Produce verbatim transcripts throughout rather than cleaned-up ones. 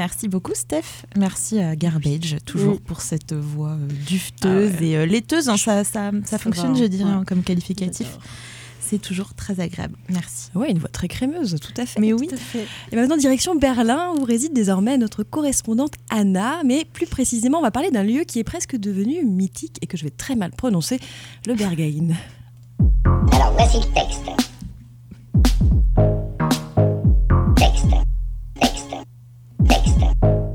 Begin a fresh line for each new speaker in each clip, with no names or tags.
Merci beaucoup Steph. Merci à Garbage, toujours
oui.
pour cette voix euh, duveteuse
ah ouais.
et euh, laiteuse. Hein, ça, ça, ça, ça fonctionne,
va,
je dirais,
ouais.
hein, comme qualificatif.
J'adore.
C'est toujours très agréable. Merci.
Oui, une voix très crémeuse, tout à fait.
Mais oui.
Tout à fait. Et maintenant, direction Berlin, où réside désormais notre correspondante Anna. Mais plus précisément, on va parler d'un lieu qui est presque devenu mythique et que je vais très mal prononcer, le Berghain.
Alors voici le texte. Texte. Texte. Texte.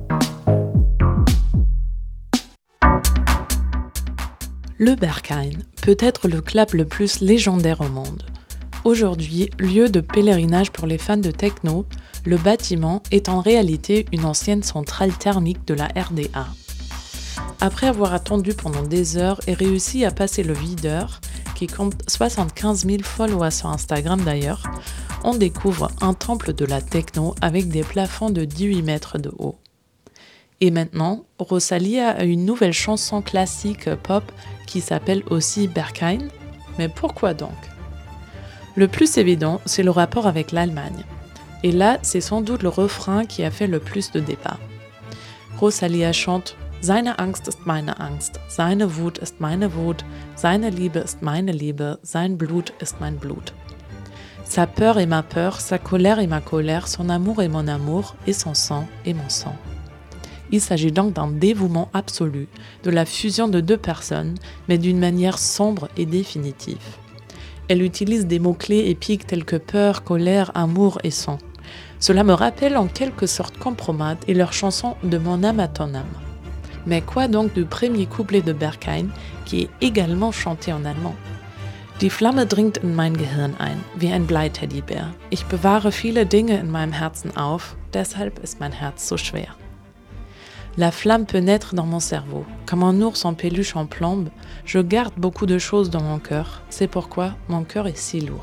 Le Berghain peut être le club le plus légendaire au monde. Aujourd'hui, lieu de pèlerinage pour les fans de techno, le bâtiment est en réalité une ancienne centrale thermique de la R D A. Après avoir attendu pendant des heures et réussi à passer le videur, qui compte soixante-quinze mille followers sur Instagram d'ailleurs, on découvre un temple de la techno avec des plafonds de dix-huit mètres de haut. Et maintenant, Rosalia a une nouvelle chanson classique pop qui s'appelle aussi Berghain. Mais pourquoi donc ? Le plus évident, c'est le rapport avec l'Allemagne. Et là, c'est sans doute le refrain qui a fait le plus de débats. Rosalia chante « Seine Angst ist meine Angst, seine Wut ist meine Wut, seine Liebe ist meine Liebe, sein Blut ist mein Blut. » Sa peur est ma peur, sa colère est ma colère, son amour est mon amour, et son sang est mon sang. Il s'agit donc d'un dévouement absolu, de la fusion de deux personnes, mais d'une manière sombre et définitive. Elle utilise des mots-clés épiques tels que peur, colère, amour et sang. Cela me rappelle en quelque sorte Compromat et leur chanson « De mon âme à ton âme ». Mais quoi donc du premier couplet de Berghain, qui est également chanté en allemand ? Die Flamme dringt in mein Gehirn ein, wie ein Bleiteddybär. Ich bewahre viele Dinge in meinem Herzen auf, deshalb ist mein Herz so schwer. La flamme peut naître dans mon cerveau. Comme un ours en peluche en plombe, je garde beaucoup de choses dans mon cœur. C'est pourquoi mon cœur est si lourd.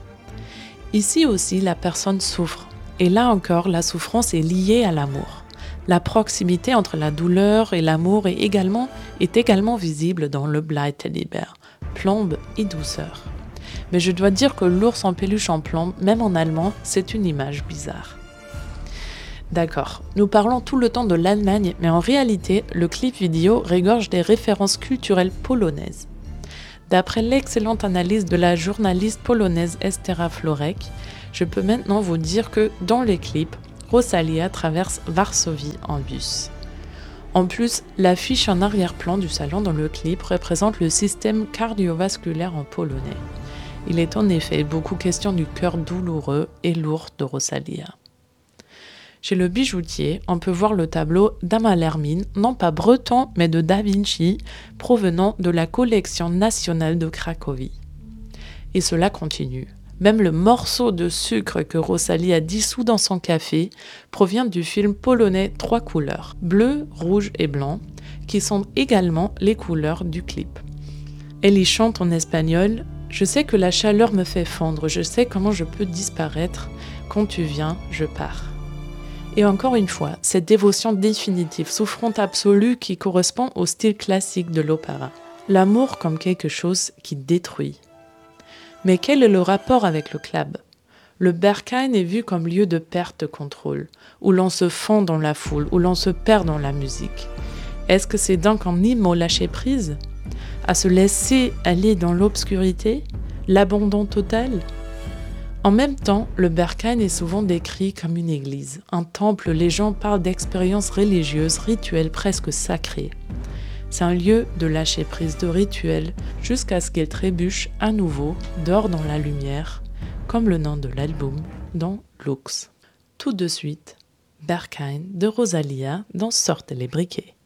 Ici aussi, la personne souffre. Et là encore, la souffrance est liée à l'amour. La proximité entre la douleur et l'amour est également, est également visible dans le Bleiteddybär, plombe et douceur. Mais je dois dire que l'ours en peluche en plombe, même en allemand, c'est une image bizarre. D'accord, nous parlons tout le temps de l'Allemagne, mais en réalité, le clip vidéo regorge des références culturelles polonaises. D'après l'excellente analyse de la journaliste polonaise Estera Florek, je peux maintenant vous dire que, dans les clips, Rosalia traverse Varsovie en bus. En plus, l'affiche en arrière-plan du salon dans le clip représente le système cardiovasculaire en polonais. Il est en effet beaucoup question du cœur douloureux et lourd de Rosalia. Chez le bijoutier, on peut voir le tableau d'Amalermine, non pas breton, mais de Da Vinci, provenant de la collection nationale de Cracovie. Et cela continue. Même le morceau de sucre que Rosalie a dissous dans son café provient du film polonais Trois couleurs, bleu, rouge et blanc, qui sont également les couleurs du clip. Elle y chante en espagnol « Je sais que la chaleur me fait fondre, je sais comment je peux disparaître. Quand tu viens, je pars. » Et encore une fois, cette dévotion définitive, souffrante absolue qui correspond au style classique de l'opéra. L'amour comme quelque chose qui détruit. Mais quel est le rapport avec le club ? Le Berghain est vu comme lieu de perte de contrôle, où l'on se fond dans la foule, où l'on se perd dans la musique. Est-ce que c'est donc un hymne au lâcher-prise ? À se laisser aller dans l'obscurité ? L'abandon total ? En même temps, le Berghain est souvent décrit comme une église, un temple où les gens parlent d'expériences religieuses, rituels presque sacrés. C'est un lieu de lâcher-prise de rituels jusqu'à ce qu'il trébuche à nouveau, dort dans la lumière, comme le nom de l'album dans Lux. Tout de suite, Berghain de Rosalia dans Sortez les briquets.